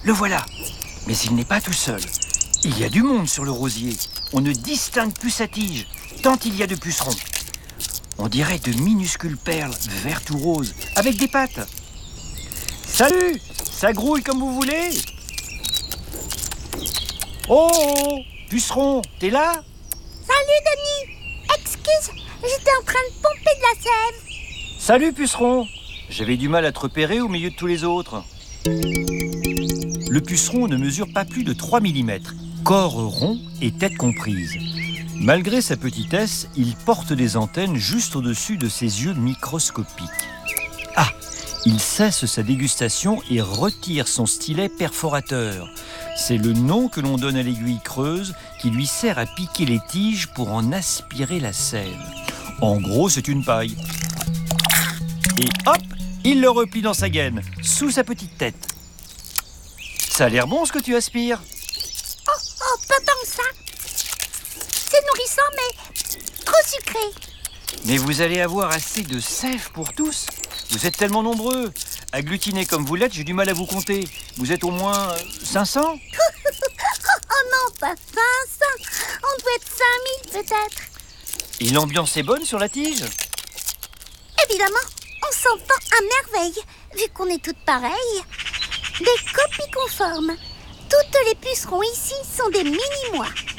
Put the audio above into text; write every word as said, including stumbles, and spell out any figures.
Le voilà. Mais il n'est pas tout seul. Il y a du monde sur le rosier. On ne distingue plus sa tige, tant il y a de pucerons. On dirait de minuscules perles vertes ou roses, avec des pattes. Salut! Ça grouille comme vous voulez? Oh, oh, puceron, t'es là? Salut Denis! Excuse, j'étais en train de pomper de la sève. Salut puceron! J'avais du mal à te repérer au milieu de tous les autres. Le puceron ne mesure pas plus de trois millimètres, corps rond et tête comprise. Malgré sa petitesse, il porte des antennes juste au-dessus de ses yeux microscopiques. Ah! Il cesse sa dégustation et retire son stylet perforateur. C'est le nom que l'on donne à l'aiguille creuse qui lui sert à piquer les tiges pour en aspirer la sève. En gros, c'est une paille. Et hop, il le replie dans sa gaine, sous sa petite tête. Ça a l'air bon ce que tu aspires. Oh, oh, pas tant que ça. C'est nourrissant, mais trop sucré. Mais vous allez avoir assez de sève pour tous. Vous êtes tellement nombreux. Agglutinés comme vous l'êtes, j'ai du mal à vous compter. Vous êtes au moins euh, cinq cents? Oh non, pas cinq cents. On doit être cinq mille peut-être. Et l'ambiance est bonne sur la tige? Évidemment, on s'entend à merveille, vu qu'on est toutes pareilles. Des copies conformes. Toutes les pucerons ici sont des mini-mois.